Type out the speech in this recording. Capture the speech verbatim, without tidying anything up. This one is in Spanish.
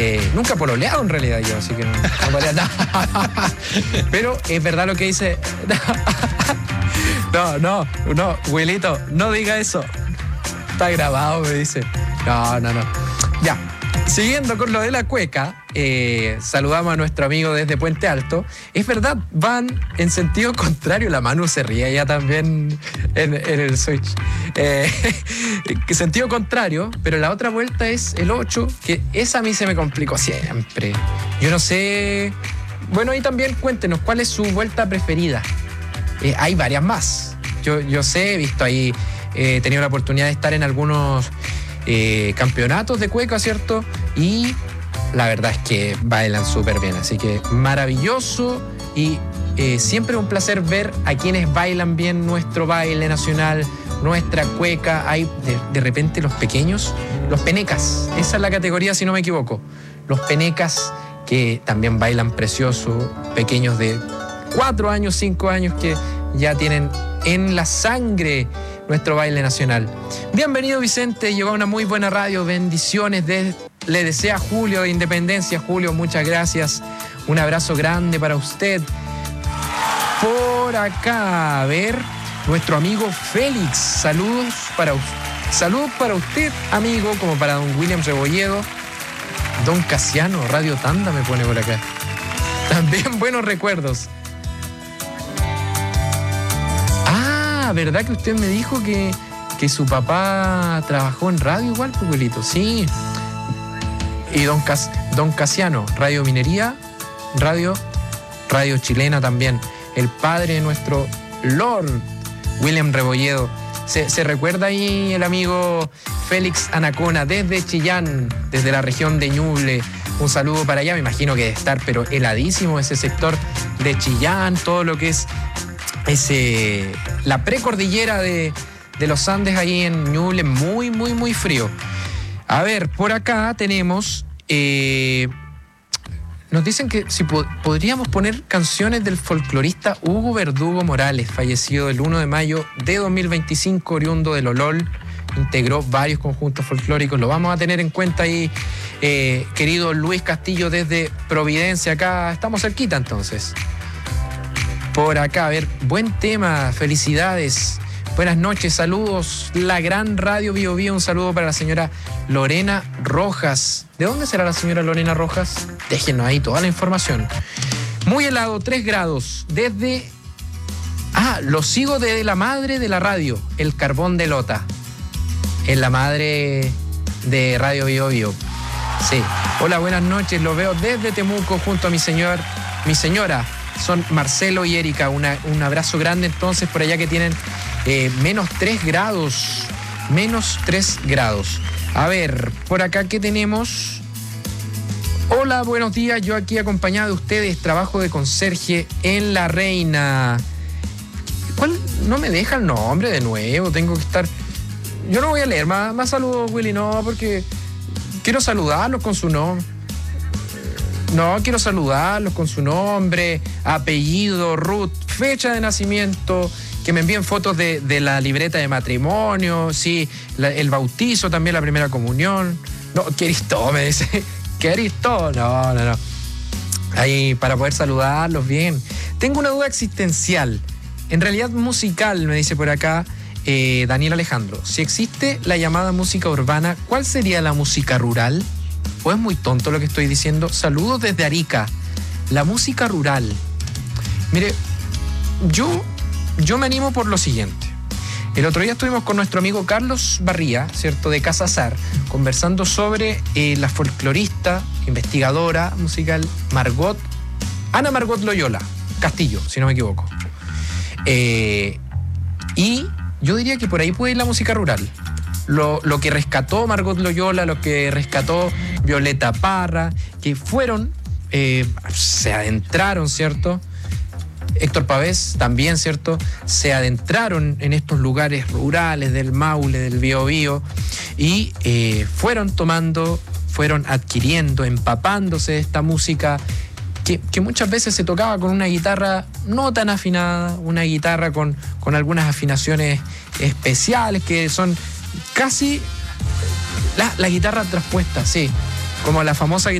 Eh, nunca pololeado en realidad yo, así que no, no podría nada. Pero es verdad lo que dice. No, no, no, Wilito, no diga eso. Está grabado, me dice. No, no, no. Ya, siguiendo con lo de la cueca, eh, saludamos a nuestro amigo desde Puente Alto. Es verdad, van en sentido contrario. La Manu se ríe ya también en, en el switch. Eh, sentido contrario, pero la otra vuelta es el ocho, que esa a mí se me complicó siempre. Yo no sé. Bueno, y también cuéntenos, ¿cuál es su vuelta preferida? Eh, hay varias más. Yo, yo sé, he visto ahí, eh, he tenido la oportunidad de estar en algunos eh, campeonatos de cueca, ¿cierto? Y la verdad es que bailan súper bien, así que maravilloso y eh, siempre un placer ver a quienes bailan bien nuestro baile nacional, nuestra cueca. Hay de, de repente los pequeños, los penecas, esa es la categoría si no me equivoco, los penecas que también bailan precioso, pequeños de cuatro años, cinco años que ya tienen en la sangre nuestro baile nacional. Bienvenido Vicente, llegó a una muy buena radio, bendiciones, de, le desea Julio de Independencia. Julio, muchas gracias, un abrazo grande para usted. Por acá, a ver, nuestro amigo Félix, saludos para usted. Saludos para usted, amigo, como para don William Rebolledo. Don Casiano, Radio Tanda me pone por acá. También buenos recuerdos. Ah, ¿verdad que usted me dijo que, que su papá trabajó en radio igual, Puculito? Sí. Y don, Cas, don Casiano, Radio Minería, radio, radio chilena también. El padre de nuestro Lord William Rebolledo. Se, se recuerda ahí el amigo Félix Anacona desde Chillán, desde la región de Ñuble. Un saludo para allá, me imagino que debe estar pero heladísimo ese sector de Chillán, todo lo que es ese, la precordillera de, de los Andes ahí en Ñuble, muy, muy, muy frío. A ver, por acá tenemos, eh, nos dicen que si po- podríamos poner canciones del folclorista Hugo Verdugo Morales, fallecido el uno de mayo de dos mil veinticinco, oriundo de Lolol, integró varios conjuntos folclóricos. Lo vamos a tener en cuenta ahí, eh, querido Luis Castillo desde Providencia. Acá estamos cerquita entonces. Por acá, a ver, buen tema, felicidades. Buenas noches, saludos. La gran radio Bio Bio, un saludo para la señora Lorena Rojas. ¿De dónde será la señora Lorena Rojas? Déjenos ahí toda la información. Muy helado, tres grados, desde... Ah, lo sigo de la madre de la radio, el Carbón de Lota. Es la madre de Radio Bio Bio. Sí. Hola, buenas noches, lo veo desde Temuco junto a mi señor, mi señora. Son Marcelo y Erika. Una, un abrazo grande entonces por allá que tienen eh, menos tres grados. Menos tres grados. A ver, por acá ¿qué tenemos? Hola, buenos días. Yo aquí acompañado de ustedes. Trabajo de conserje en La Reina. ¿Cuál? No me deja el nombre de nuevo. Tengo que estar... Yo no voy a leer más, más saludos, Willy, no, porque quiero saludarlos con su nombre. No, quiero saludarlos con su nombre, apellido, Ruth, fecha de nacimiento, que me envíen fotos de, de la libreta de matrimonio, sí, la, el bautizo también, la primera comunión. No, ¿querís todo? Me dice. ¿Querís todo? No, no, no. Ahí, para poder saludarlos bien. Tengo una duda existencial, en realidad musical, me dice por acá eh, Daniel Alejandro. Si existe la llamada música urbana, ¿cuál sería la música rural? ¿O es muy tonto lo que estoy diciendo? Saludos desde Arica. La música rural. Mire, yo, yo me animo por lo siguiente. El otro día estuvimos con nuestro amigo Carlos Barría, ¿cierto?, de Casa Azar, conversando sobre eh, la folclorista, investigadora musical Margot, Ana Margot Loyola Castillo, si no me equivoco. Eh, y yo diría que por ahí puede ir la música rural. Lo, lo que rescató Margot Loyola, lo que rescató Violeta Parra, que fueron, eh, se adentraron, ¿cierto? Héctor Pavés también, ¿cierto? Se adentraron en estos lugares rurales del Maule, del Biobío, y eh, fueron tomando, fueron adquiriendo, empapándose de esta música que, que muchas veces se tocaba con una guitarra no tan afinada, una guitarra con, con algunas afinaciones especiales que son casi la, la guitarra traspuesta, sí, como la famosa